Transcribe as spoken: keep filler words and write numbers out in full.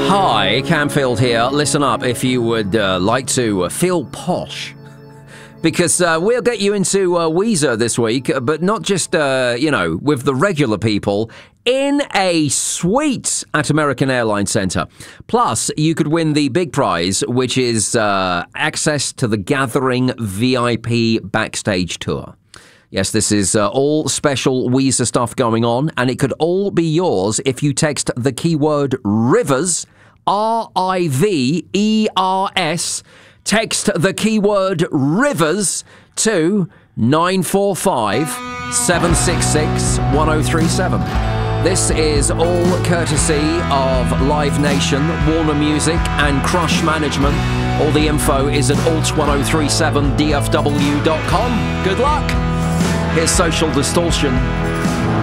Hi, Camfield here. Listen up if you would uh, like to uh, feel posh. Because uh, we'll get you into uh, Weezer this week, but not just, uh, you know, with the regular people, in a suite at American Airlines Centre. Plus, you could win the big prize, which is uh, access to the Gathering V I P backstage tour. Yes, this is uh, all special Weezer stuff going on, and it could all be yours if you text the keyword RIVERS, R I V E R S, text the keyword RIVERS to nine four five, seven six six, one zero three seven. This is all courtesy of Live Nation, Warner Music and Crush Management. All the info is at alt ten thirty-seven d f w dot com. Good luck! Here's Social Distortion.